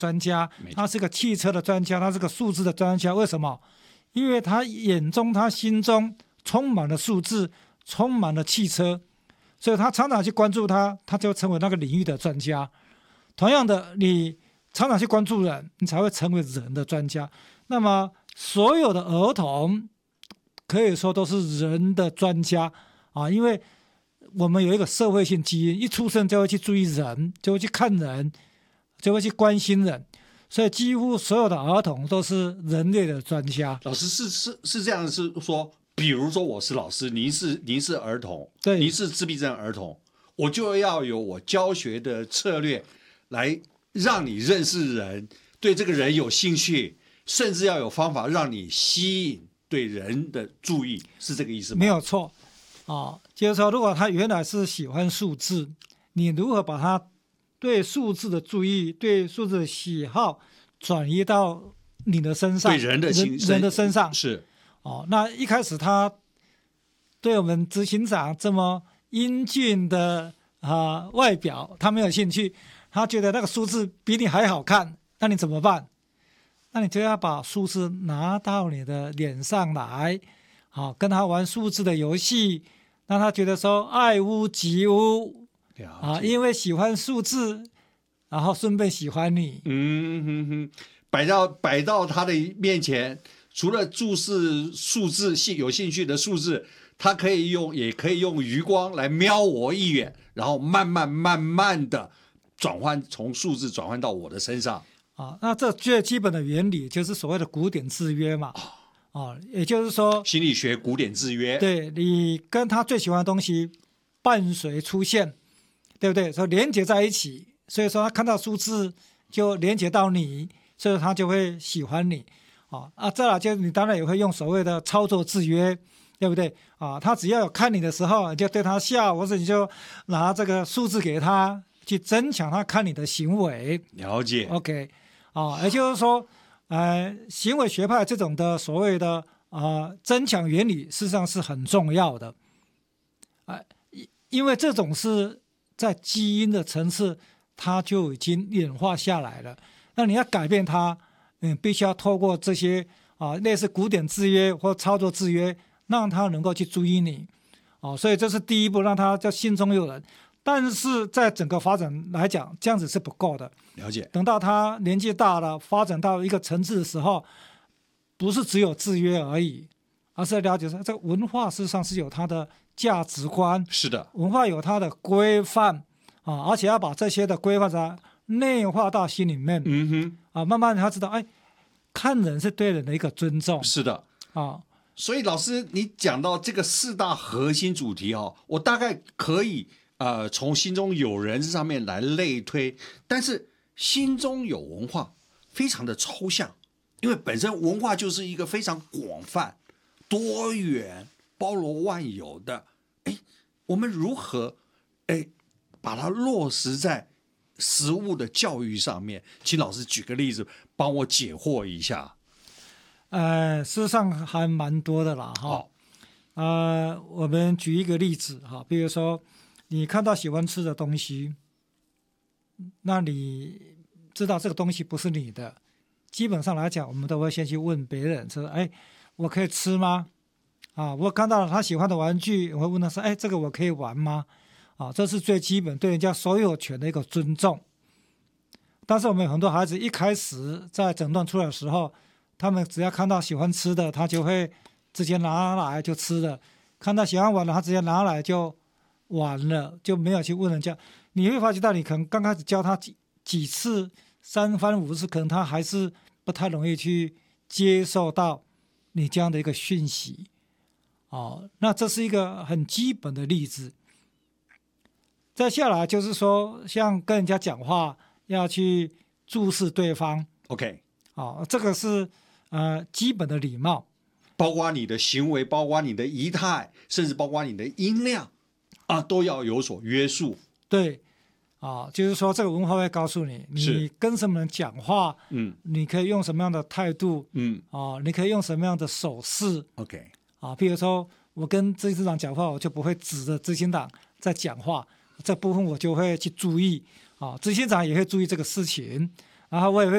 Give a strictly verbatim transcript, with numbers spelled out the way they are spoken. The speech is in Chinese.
专家，他是个汽车的专家，他是个数字的专家。为什么？因为他眼中他心中充满了数字，充满了汽车，所以他常常去关注他，他就成为那个领域的专家。同样的，你常常去关注人，你才会成为人的专家。那么所有的儿童可以说都是人的专家啊，因为我们有一个社会性基因，一出生就会去注意人，就会去看人，就会去关心人，所以几乎所有的儿童都是人类的专家。 老师是是是这样，是说，比如说我是老师，您是您是儿童， 对， 您是自闭症儿童，我就要有我教学的策略来让你认识人，对这个人有兴趣，甚至要有方法让你吸引对人的注意，是这个意思吗？ 没有错啊，就是说，如果他原来是喜欢数字，你如何把他对数字的注意、对数字的喜好转移到你的身上， 对人的人, 人的身上是哦。那一开始他对我们执行长这么英俊的啊外表，他没有兴趣，他觉得那个数字比你还好看，那你怎么办？那你就要把数字拿到你的脸上来，好，跟他玩数字的游戏，让他觉得说爱屋及乌啊，因为喜欢数字，然后顺便喜欢你。 嗯哼哼，摆到摆到他的面前，除了注视数字有兴趣的数字，他可以用也可以用余光来瞄我一眼，然后慢慢慢慢的转换从数字转换到我的身上。 啊，那这最基本的原理就是所谓的古典制约嘛。啊，也就是说， 心理学古典制约， 对，你跟他最喜欢的东西伴随出现，对不对？所以连接在一起，所以说他看到数字就连接到你，所以他就会喜欢你。啊啊，再来就是你当然也会用所谓的操作制约，对不对？啊，他只要有看你的时候，你就对他笑，或者你就拿这个数字给他，去增强他看你的行为。 了解 ，OK。啊，也就是说，呃，行为学派这种的所谓的啊、呃、增强原理，事实上是很重要的，啊、呃，因为这种是在基因的层次，它就已经演化下来了。那你要改变它，嗯，必须要透过这些啊、呃、类似古典制约或操作制约，让他能够去注意你，哦，所以这是第一步，让他叫心中有人。但是在整个发展来讲，这样子是不够的。 了解。 等到他年纪大了，发展到一个层次的时候，不是只有制约而已，而是了解说，这个文化事实上是有它的价值观， 是的， 文化有它的规范啊，而且要把这些的规范它内化到心里面。 嗯哼， 啊，慢慢他知道，哎，看人是对人的一个尊重。 是的啊。 所以老师，你讲到这个四大核心主题哦，我大概可以。呃，从心中有人上面来类推，但是心中有文化非常的抽象，因为本身文化就是一个非常广泛、多元、包罗万有的。哎，我们如何哎把它落实在实物的教育上面？请老师举个例子，帮我解惑一下。 呃，事实上还蛮多的啦，哈、哦。呃，我们举一个例子哈，比如说。你看到喜欢吃的东西，那你知道这个东西不是你的，基本上来讲，我们都会先去问别人说：“哎，我可以吃吗？”啊，我看到了他喜欢的玩具，我会问他说：“哎，这个我可以玩吗？”啊，这是最基本对人家所有权的一个尊重。但是我们有很多孩子一开始在诊断出来的时候，他们只要看到喜欢吃的，他就会直接拿来就吃了；看到喜欢玩的，他直接拿来就。完了就没有去问人家，你会发觉到你可能刚开始教他几几次三番五次，可能他还是不太容易去接受到你这样的一个讯息。哦，那这是一个很基本的例子。再下来就是说，像跟人家讲话要去注视对方。 OK， 哦，这个是呃基本的礼貌， 包括你的行为，包括你的仪态，甚至包括你的音量。啊，都要有所约束。 对，啊，就是说这个文化会告诉你，你跟什么人讲话，嗯，你可以用什么样的态度，嗯，啊，你可以用什么样的手势 ，OK， 啊，比如说我跟执行长讲话，我就不会指着执行长在讲话，这部分我就会去注意，啊，执行长也会注意这个事情，然后我也会